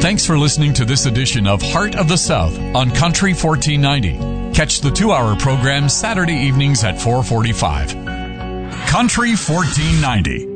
Thanks for listening to this edition of Heart of the South on Country 1490. Catch the 2-hour program Saturday evenings at 4:45. Country 1490.